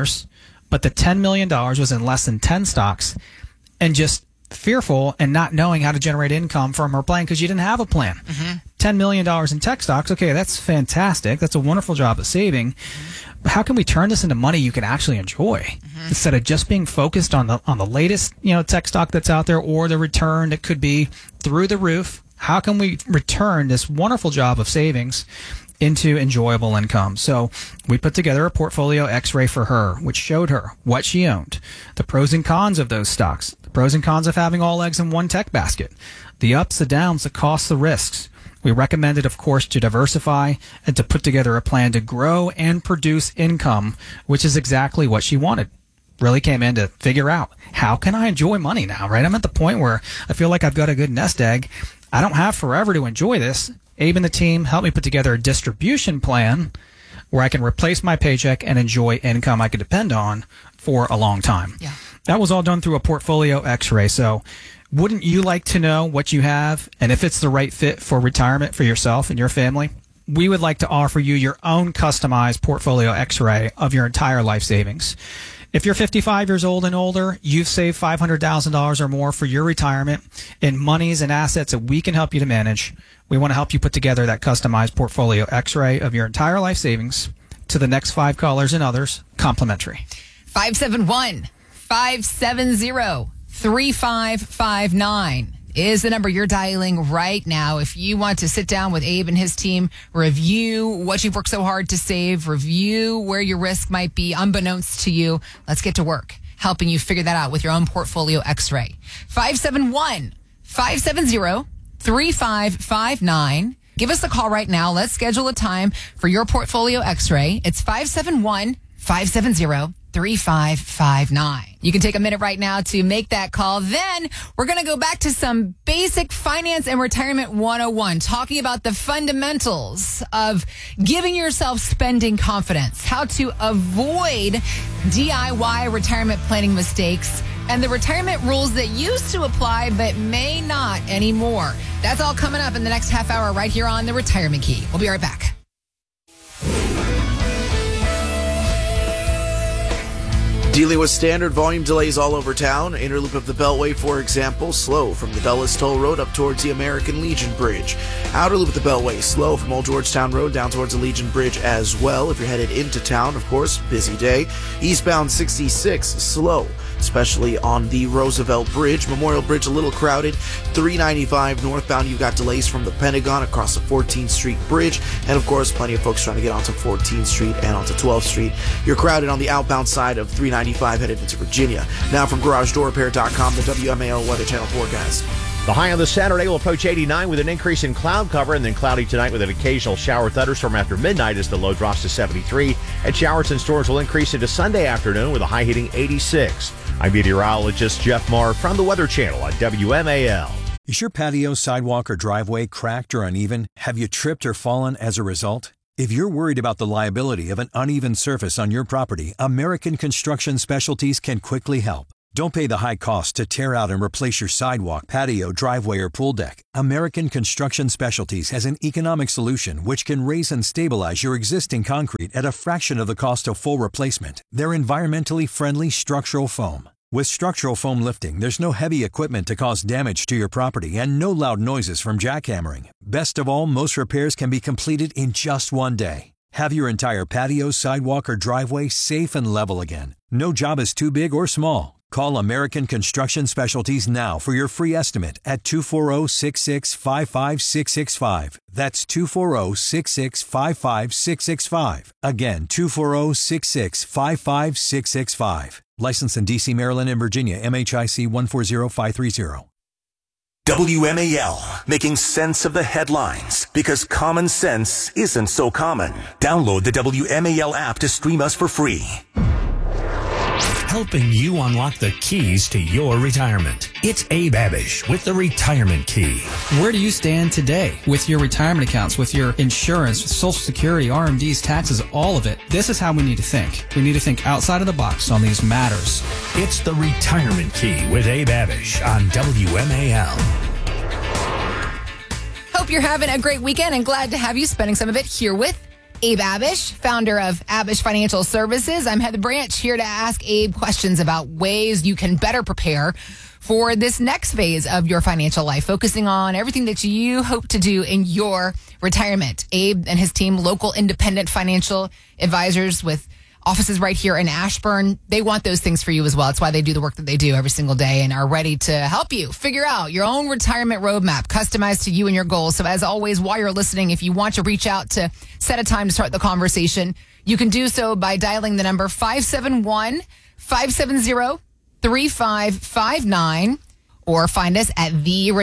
Speaker 22: but the $10 million was in less than 10 stocks, and just fearful and not knowing how to generate income from her plan because you didn't have a plan. $10 million in tech stocks, okay, that's fantastic. That's a wonderful job of saving. But how can we turn this into money you can actually enjoy instead of just being focused on the latest tech stock that's out there or the return that could be through the roof? How can we return this wonderful job of savings into enjoyable income? So we put together a portfolio x-ray for her, which showed her what she owned, the pros and cons of those stocks, the pros and cons of having all eggs in one tech basket, the ups, the downs, the costs, the risks. We recommended, of course, to diversify and to put together a plan to grow and produce income, which is exactly what she wanted. Really came in to figure out, how can I enjoy money now, right? I'm at the point where I feel like I've got a good nest egg. I don't have forever to enjoy this. Abe and the team helped me put together a distribution plan where I can replace my paycheck and enjoy income I can depend on for a long time.
Speaker 23: Yeah.
Speaker 22: That was all done through a portfolio x-ray. So wouldn't you like to know what you have and if it's the right fit for retirement for yourself and your family? We would like to offer you your own customized portfolio x-ray of your entire life savings. If you're 55 years old and older, you've saved $500,000 or more for your retirement in monies and assets that we can help you to manage. We want to help you put together that customized portfolio x-ray of your entire life savings. To the next 5 callers and others, complimentary.
Speaker 23: 571-570-3559 is the number you're dialing right now. If you want to sit down with Abe and his team, review what you've worked so hard to save, review where your risk might be unbeknownst to you, let's get to work helping you figure that out with your own portfolio x-ray. 571-570-3559. Give us a call right now. Let's schedule a time for your portfolio x-ray. It's 571-570-3559. You can take a minute right now to make that call. Then we're going to go back to some basic finance and retirement 101, talking about the fundamentals of giving yourself spending confidence, how to avoid DIY retirement planning mistakes, and the retirement rules that used to apply but may not anymore. That's all coming up in the next half hour right here on The Retirement Key. We'll be right back.
Speaker 19: Dealing with standard volume delays all over town. Inner loop of the Beltway, for example, slow from the Dulles Toll Road up towards the American Legion Bridge. Outer loop of the Beltway, slow from Old Georgetown Road down towards the Legion Bridge as well. If you're headed into town, of course, busy day. Eastbound 66, slow especially on the Roosevelt Bridge. Memorial Bridge a little crowded. 395 northbound, you've got delays from the Pentagon across the 14th Street Bridge. And of course, plenty of folks trying to get onto 14th Street and onto 12th Street. You're crowded on the outbound side of 395 headed into Virginia. Now from GarageDoorRepair.com, the WMAL Weather Channel forecast.
Speaker 20: The high on this Saturday will approach 89 with an increase in cloud cover, and then cloudy tonight with an occasional shower thunderstorm after midnight as the low drops to 73. And showers and storms will increase into Sunday afternoon with a high hitting 86. I'm meteorologist Jeff Marr from the Weather Channel on WMAL.
Speaker 3: Is your patio, sidewalk, or driveway cracked or uneven? Have you tripped or fallen as a result? If you're worried about the liability of an uneven surface on your property, American Construction Specialties can quickly help. Don't pay the high cost to tear out and replace your sidewalk, patio, driveway, or pool deck. American Construction Specialties has an economic solution which can raise and stabilize your existing concrete at a fraction of the cost of full replacement. They're environmentally friendly structural foam. With structural foam lifting, there's no heavy equipment to cause damage to your property and no loud noises from jackhammering. Best of all, most repairs can be completed in just one day. Have your entire patio, sidewalk, or driveway safe and level again. No job is too big or small. Call American Construction Specialties now for your free estimate at 240-665-5665. That's 240-665-5665. Again, 240-665-5665. Licensed in D.C., Maryland, and Virginia, MHIC 140530.
Speaker 10: WMAL, making sense of the headlines because common sense isn't so common. Download the WMAL app to stream us for free.
Speaker 21: Helping you unlock the keys to your retirement. It's Abe Abish with the Retirement Key.
Speaker 22: Where do you stand today with your retirement accounts, with your insurance, with Social Security, RMDs, taxes, all of it? This is how we need to think. We need to think outside of the box on these matters.
Speaker 21: It's the Retirement Key with Abe Abish on WMAL.
Speaker 23: Hope you're having a great weekend and glad to have you spending some of it here with Abe Abish, founder of Abish Financial Services. I'm Heather Branch, here to ask Abe questions about ways you can better prepare for this next phase of your financial life, focusing on everything that you hope to do in your retirement. Abe and his team, local independent financial advisors with offices right here in Ashburn, they want those things for you as well. That's why they do the work that they do every single day and are ready to help you figure out your own retirement roadmap, customized to you and your goals. So as always, while you're listening, if you want to reach out to set a time to start the conversation, you can do so by dialing the number 571-570-3559 or find us at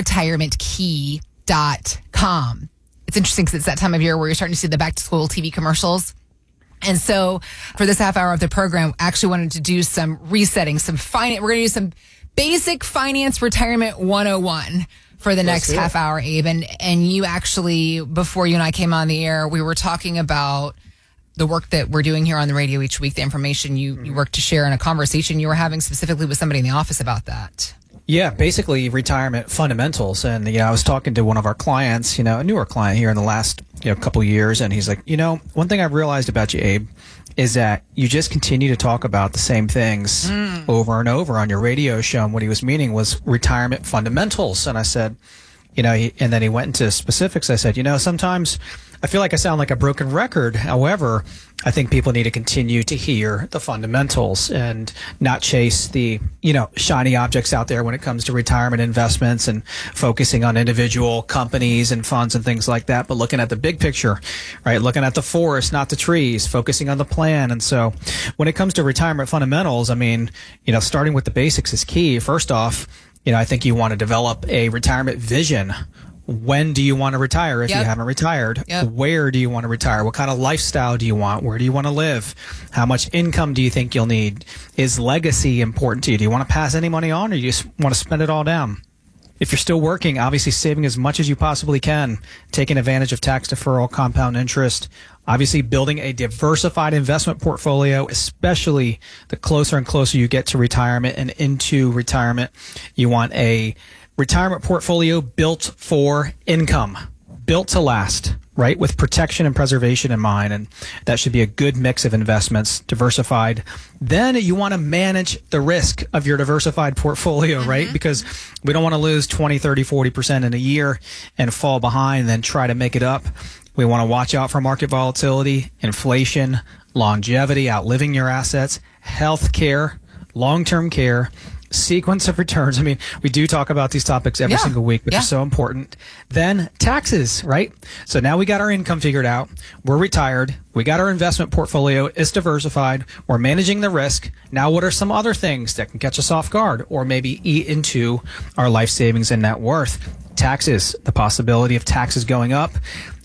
Speaker 23: theretirementkey.com. It's interesting because it's that time of year where you're starting to see the back to school TV commercials. And so for this half hour of the program, I actually wanted to do some resetting, we're going to do some basic finance retirement 101 for the next half hour, Abe. And you actually, before you and I came on the air, we were talking about the work that we're doing here on the radio each week, the information you work to share, in a conversation you were having specifically with somebody in the office about that.
Speaker 22: Yeah, basically retirement fundamentals. And, I was talking to one of our clients, a newer client here in the last couple of years. And he's like, one thing I've realized about you, Abe, is that you just continue to talk about the same things over and over on your radio show. And what he was meaning was retirement fundamentals. And I said, and then he went into specifics. I said, sometimes I feel like I sound like a broken record. However, I think people need to continue to hear the fundamentals and not chase the, shiny objects out there when it comes to retirement investments and focusing on individual companies and funds and things like that, but looking at the big picture, right? Looking at the forest, not the trees, focusing on the plan. And so when it comes to retirement fundamentals, starting with the basics is key. First off, I think you want to develop a retirement vision. When do you want to retire if you haven't retired? Where do you want to retire? What kind of lifestyle do you want? Where do you want to live? How much income do you think you'll need? Is legacy important to you? Do you want to pass any money on, or you just want to spend it all down? If you're still working, obviously saving as much as you possibly can, taking advantage of tax deferral, compound interest, obviously building a diversified investment portfolio, especially the closer and closer you get to retirement and into retirement. You want a retirement portfolio built for income, built to last, right? With protection and preservation in mind. And that should be a good mix of investments, diversified. Then you want to manage the risk of your diversified portfolio, right? Because we don't want to lose 20, 30, 40% in a year and fall behind and then try to make it up. We want to watch out for market volatility, inflation, longevity, outliving your assets, health care, long-term care, sequence of returns. I mean, we do talk about these topics every single week, but they're so important. Then taxes, right? So now we got our income figured out. We're retired. We got our investment portfolio. It's diversified. We're managing the risk. Now, what are some other things that can catch us off guard or maybe eat into our life savings and net worth? Taxes, the possibility of taxes going up,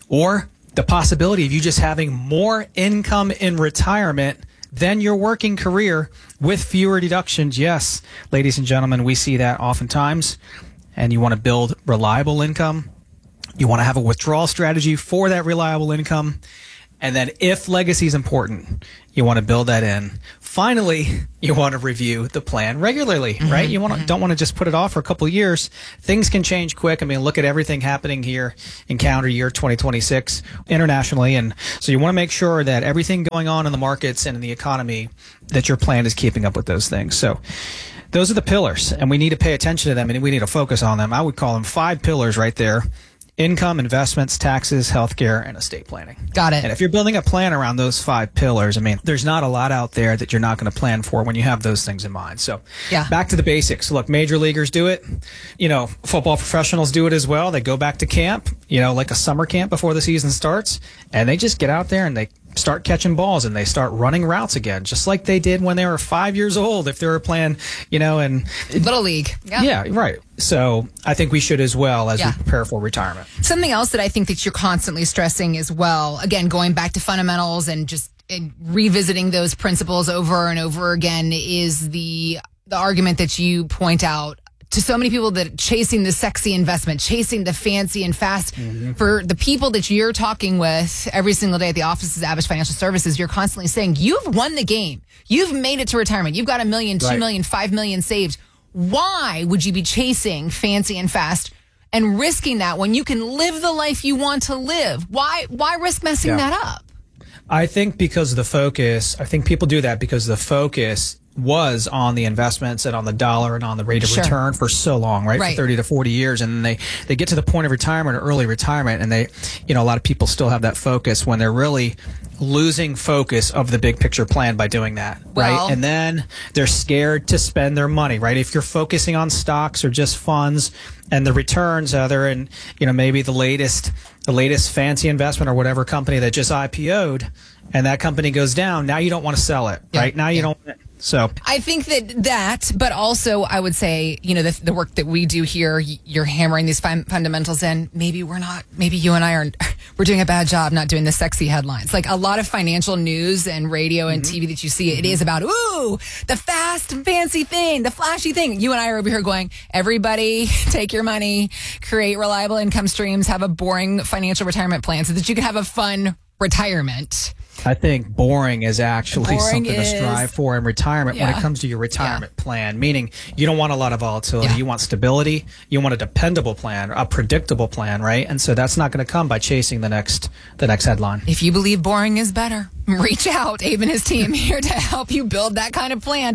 Speaker 22: or the possibility of you just having more income in retirement than your working career with fewer deductions. Yes, ladies and gentlemen, we see that oftentimes. And you want to build reliable income. You want to have a withdrawal strategy for that reliable income. And then if legacy is important, you want to build that in. Finally, you want to review the plan regularly, right? You don't want to just put it off for a couple of years. Things can change quick. I mean, look at everything happening here in calendar year 2026 internationally. And so you want to make sure that everything going on in the markets and in the economy, that your plan is keeping up with those things. So those are the pillars, and we need to pay attention to them, and we need to focus on them. I would call them 5 pillars right there. Income, investments, taxes, healthcare, and estate planning.
Speaker 23: Got it.
Speaker 22: And if you're building a plan around those 5 pillars, I mean, there's not a lot out there that you're not going to plan for when you have those things in mind. So back to the basics. Look, major leaguers do it. You know, football professionals do it as well. They go back to camp, you know, like a summer camp before the season starts, and they just get out there and they start catching balls and they start running routes again, just like they did when they were 5 years old, if they were playing, you know, in
Speaker 23: Little League.
Speaker 22: Yeah, right. So I think we should as well as we prepare for retirement.
Speaker 23: Something else that I think that you're constantly stressing as well, again, going back to fundamentals and just revisiting those principles over and over again, is the argument that you point out to so many people that chasing the sexy investment, chasing the fancy and fast. For the people that you're talking with every single day at the offices of Abish Financial Services, you're constantly saying, you've won the game. You've made it to retirement. You've got $1 million, $2 million, $5 million saved. Why would you be chasing fancy and fast and risking that when you can live the life you want to live? Why risk messing that up?
Speaker 22: I think because the focus, I think people do that because the focus was on the investments and on the dollar and on the rate of return for so long, right? For 30 to 40 years. And then they get to the point of retirement or early retirement, and they, you know, a lot of people still have that focus when they're really losing focus of the big picture plan by doing that, right? And then they're scared to spend their money, right? If you're focusing on stocks or just funds and the returns, they're in, you know, maybe the latest fancy investment or whatever company that just IPO'd, and that company goes down, now you don't want to sell it, right? Now you don't. So
Speaker 23: I think that, but also I would say, you know, the work that we do here, you're hammering these fundamentals in. Maybe we're not, maybe you and I we're doing a bad job not doing the sexy headlines. Like a lot of financial news and radio and TV that you see, it is about, ooh, the fast and fancy thing, the flashy thing. You and I are over here going, everybody take your money, create reliable income streams, have a boring financial retirement plan so that you can have a fun retirement.
Speaker 22: I think boring is actually something to strive for in retirement when it comes to your retirement plan, meaning you don't want a lot of volatility. You want stability. You want a dependable plan, a predictable plan, right? And so that's not going to come by chasing the next headline.
Speaker 23: If you believe boring is better, reach out. Abe and his team here to help you build that kind of plan.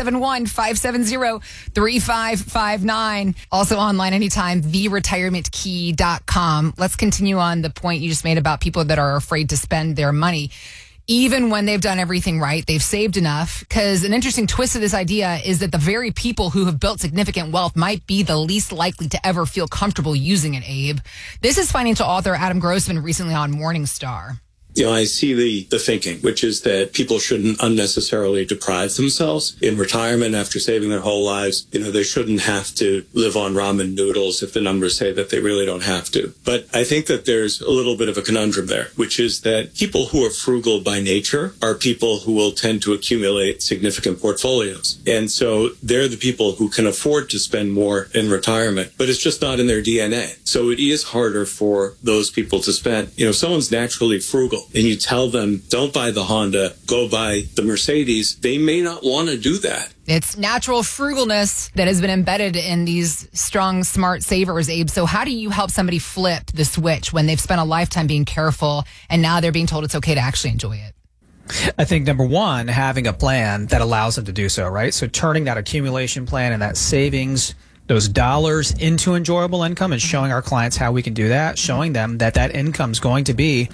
Speaker 23: 571-570-3559. Also online anytime, theretirementkey.com. Let's continue on the point you just made about people that are afraid to spend their money. Even when they've done everything right, they've saved enough. Because an interesting twist of this idea is that the very people who have built significant wealth might be the least likely to ever feel comfortable using it, Abe. This is financial author Adam Grossman recently on Morningstar.
Speaker 2: You know, I see the thinking, which is that people shouldn't unnecessarily deprive themselves in retirement after saving their whole lives. You know, they shouldn't have to live on ramen noodles if the numbers say that they really don't have to. But I think that there's a little bit of a conundrum there, which is that people who are frugal by nature are people who will tend to accumulate significant portfolios. And so they're the people who can afford to spend more in retirement, but it's just not in their DNA. So it is harder for those people to spend. You know, if someone's naturally frugal, and you tell them, don't buy the Honda, go buy the Mercedes, they may not want to do that.
Speaker 23: It's natural frugalness that has been embedded in these strong, smart savers, Abe. So how do you help somebody flip the switch when they've spent a lifetime being careful and now they're being told it's okay to actually enjoy it?
Speaker 22: I think number one, having a plan that allows them to do so, right? So turning that accumulation plan and that savings, those dollars into enjoyable income, and showing our clients how we can do that, showing them that that income is going to be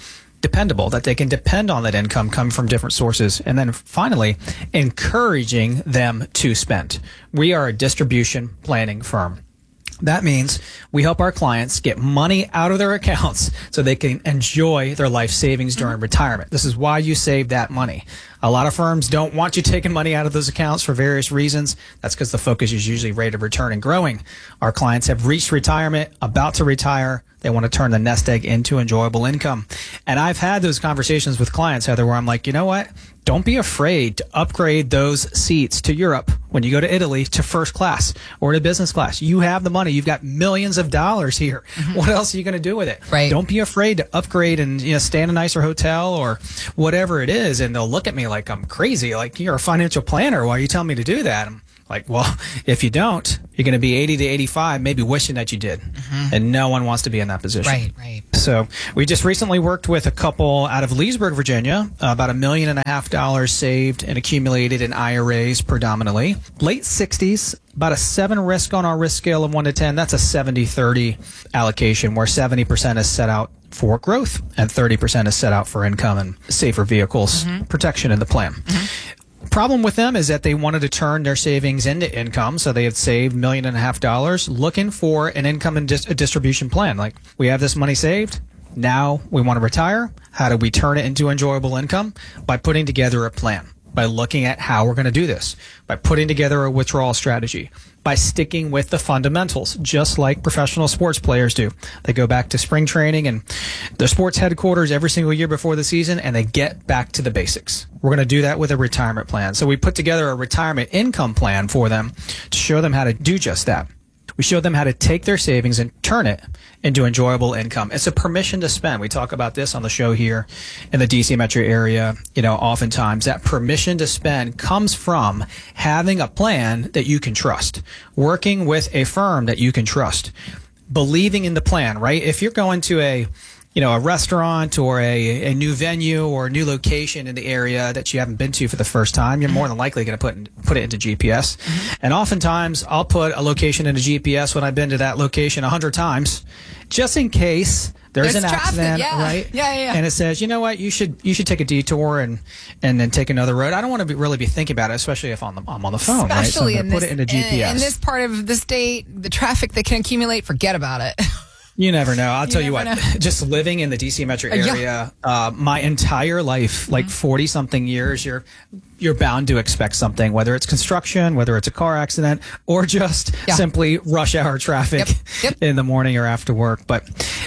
Speaker 22: dependable, that they can depend on that income coming from different sources. And then finally, encouraging them to spend. We are a distribution planning firm. That means we help our clients get money out of their accounts so they can enjoy their life savings during retirement. This is why you save that money. A lot of firms don't want you taking money out of those accounts for various reasons. That's because the focus is usually rate of return and growing. Our clients have reached retirement, about to retire. They want to turn the nest egg into enjoyable income. And I've had those conversations with clients, Heather, where I'm like, you know what? Don't be afraid to upgrade those seats to Europe when you go to Italy to first class or to business class. You have the money. You've got millions of dollars here. What else are you going to do with it? Right. Don't be afraid to upgrade and stay in a nicer hotel or whatever it is. And they'll look at me like I'm crazy. Like, you're a financial planner. Why are you telling me to do that? I'm like, well, if you don't, you're going to be 80 to 85, maybe wishing that you did. And no one wants to be in that position.
Speaker 23: Right.
Speaker 22: So we just recently worked with a couple out of Leesburg, Virginia, about $1.5 million saved and accumulated in IRAs predominantly. Late 60s, about a 7 risk on our risk scale of 1 to 10. That's a 70-30 allocation where 70% is set out for growth and 30% is set out for income and safer vehicles, protection in the plan. Problem with them is that they wanted to turn their savings into income, so they had saved $1.5 million looking for an income and a distribution plan. Like, we have this money saved, now we want to retire. How do we turn it into enjoyable income? By putting together a plan, by looking at how we're going to do this, by putting together a withdrawal strategy, by sticking with the fundamentals, just like professional sports players do. They go back to spring training and the sports headquarters every single year before the season, and they get back to the basics. We're going to do that with a retirement plan. So we put together a retirement income plan for them to show them how to do just that. We show them how to take their savings and turn it into enjoyable income. It's a permission to spend. We talk about this on the show here in the DC metro area. Oftentimes that permission to spend comes from having a plan that you can trust, working with a firm that you can trust, believing in the plan, right? If you're going to a restaurant or a new venue or a new location in the area that you haven't been to for the first time, you're more than likely going to put it into GPS. And oftentimes I'll put a location into GPS when I've been to that location 100 times, just in case there's an accident, right?
Speaker 23: Yeah.
Speaker 22: And it says, you know what, you should take a detour and then take another road. I don't want to really be thinking about it, especially if I'm on the phone,
Speaker 23: especially
Speaker 22: right? So I'm put it into GPS.
Speaker 23: In this part of the state, the traffic that can accumulate, forget about it.
Speaker 22: You never know. I'll tell you what, just living in the DC metro area, my entire life, like 40 something years, you're bound to expect something, whether it's construction, whether it's a car accident, or just simply rush hour traffic in the morning or after work. But,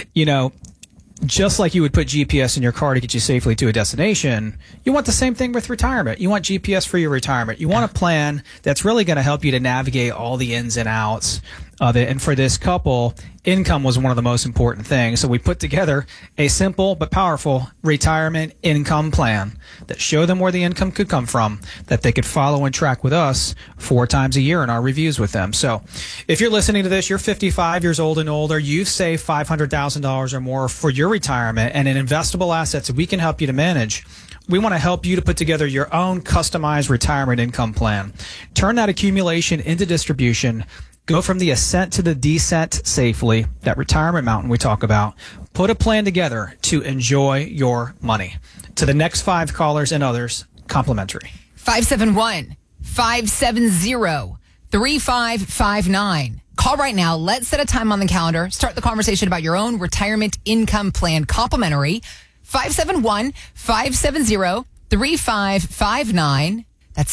Speaker 22: just like you would put GPS in your car to get you safely to a destination, you want the same thing with retirement. You want GPS for your retirement. You want a plan that's really going to help you to navigate all the ins and outs of it. And for this couple, income was one of the most important things. So we put together a simple but powerful retirement income plan that showed them where the income could come from, that they could follow and track with us 4 times a year in our reviews with them. So if you're listening to this, you're 55 years old and older, you've saved $500,000 or more for your retirement and in investable assets that we can help you to manage. We want to help you to put together your own customized retirement income plan. Turn that accumulation into distribution. Go from the ascent to the descent safely, that retirement mountain we talk about. Put a plan together to enjoy your money. To the next 5 callers and others, complimentary.
Speaker 23: 571-570-3559. Call right now. Let's set a time on the calendar. Start the conversation about your own retirement income plan. Complimentary. 571-570-3559. That's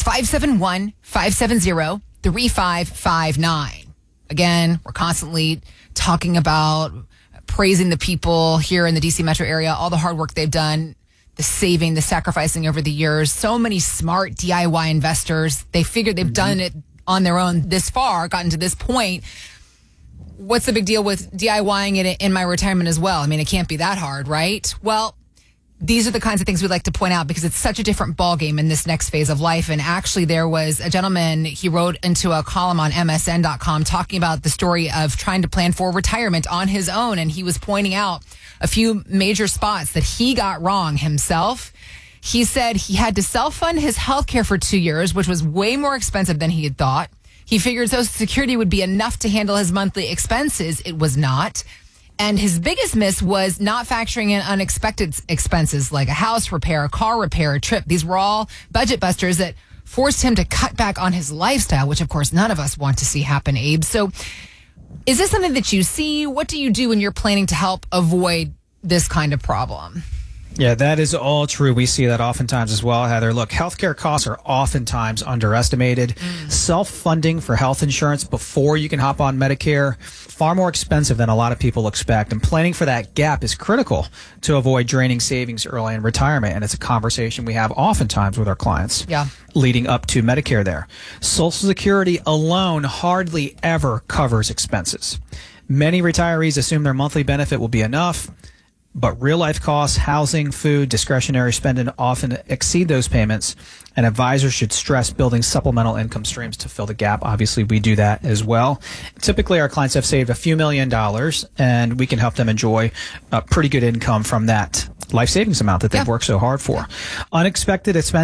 Speaker 23: 571-570-3559. Again, we're constantly talking about praising the people here in the DC metro area, all the hard work they've done, the saving, the sacrificing over the years. So many smart DIY investors. They figured they've done it on their own this far, gotten to this point. What's the big deal with DIYing it in my retirement as well? I mean, it can't be that hard, right? Well, these are the kinds of things we like to point out because it's such a different ballgame in this next phase of life. And actually, there was a gentleman, he wrote into a column on MSN.com talking about the story of trying to plan for retirement on his own. And he was pointing out a few major spots that he got wrong himself. He said he had to self-fund his health care for 2 years, which was way more expensive than he had thought. He figured Social Security would be enough to handle his monthly expenses. It was not. And his biggest miss was not factoring in unexpected expenses like a house repair, a car repair, a trip. These were all budget busters that forced him to cut back on his lifestyle, which, of course, none of us want to see happen, Abe. So is this something that you see? What do you do when you're planning to help avoid this kind of problem?
Speaker 22: Yeah, that is all true. We see that oftentimes as well, Heather. Look, healthcare costs are oftentimes underestimated. Self-funding for health insurance before you can hop on Medicare, far more expensive than a lot of people expect. And planning for that gap is critical to avoid draining savings early in retirement. And it's a conversation we have oftentimes with our clients.
Speaker 23: Yeah.
Speaker 22: Leading up to Medicare there. Social Security alone hardly ever covers expenses. Many retirees assume their monthly benefit will be enough. But real-life costs, housing, food, discretionary spending often exceed those payments, and advisors should stress building supplemental income streams to fill the gap. Obviously, we do that as well. Typically, our clients have saved a few $1 million, and we can help them enjoy a pretty good income from that life savings amount that they've worked so hard for. Unexpected expenses